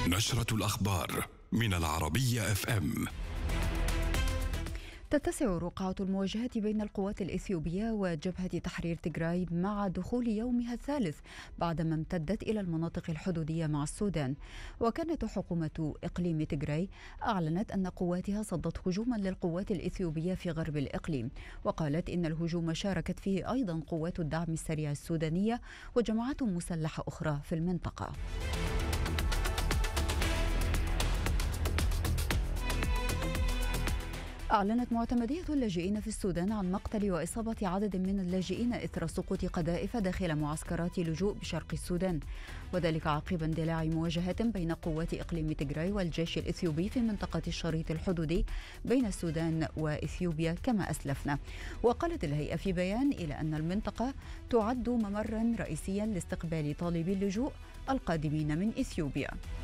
نشرة الأخبار من العربية FM. تتسع رقعة المواجهات بين القوات الإثيوبية وجبهة تحرير تيغراي مع دخول يومها الثالث بعدما امتدت إلى المناطق الحدودية مع السودان. وكانت حكومة إقليم تيغراي أعلنت أن قواتها صدت هجوما للقوات الإثيوبية في غرب الإقليم، وقالت إن الهجوم شاركت فيه أيضا قوات الدعم السريع السودانية وجماعات مسلحة أخرى في المنطقة. أعلنت معتمدية اللاجئين في السودان عن مقتل وإصابة عدد من اللاجئين إثر سقوط قذائف داخل معسكرات لجوء بشرق السودان، وذلك عقب اندلاع مواجهات بين قوات إقليم تيغراي والجيش الإثيوبي في منطقة الشريط الحدودي بين السودان وإثيوبيا كما أسلفنا. وقالت الهيئة في بيان إلى أن المنطقة تعد ممرا رئيسيا لاستقبال طالبي اللجوء القادمين من إثيوبيا.